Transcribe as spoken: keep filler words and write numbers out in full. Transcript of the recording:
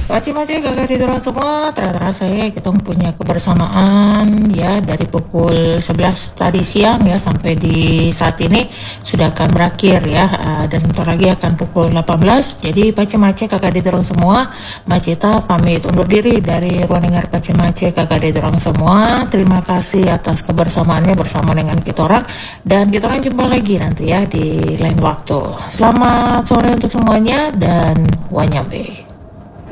Wajib-wajib kakak dorong semua, terasa ya kita punya kebersamaan ya dari pukul sebelas tadi siang ya sampai di saat ini sudah akan berakhir ya. Ah, dan bentar lagi akan pukul delapan belas. Jadi pace-mace kakak didorong semua, Macita pamit undur diri dari ruang dengar pace-mace kakak didorong semua. Terima kasih atas kebersamaannya bersama dengan kita orang, dan kita orang jumpa lagi nanti ya di lain waktu. Selamat sore untuk semuanya dan wanyambe.